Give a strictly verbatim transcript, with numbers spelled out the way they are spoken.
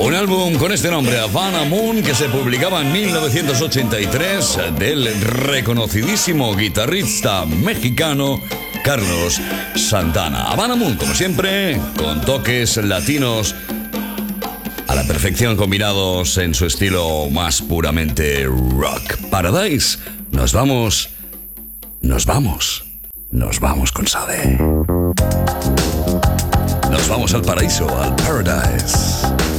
Un álbum con este nombre, Havana Moon, que se publicaba en mil novecientos ochenta y tres del reconocidísimo guitarrista mexicano Carlos Santana. Havana Moon, como siempre, con toques latinos a la perfección combinados en su estilo más puramente rock. Paradise, nos vamos, nos vamos, nos vamos con Sade. Nos vamos al paraíso, al Paradise.